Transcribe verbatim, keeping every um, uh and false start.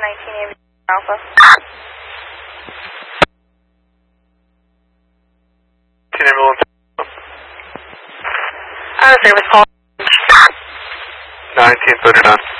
nineteen Alpha. nineteen ambulance. Out of service call. nineteen, put it on.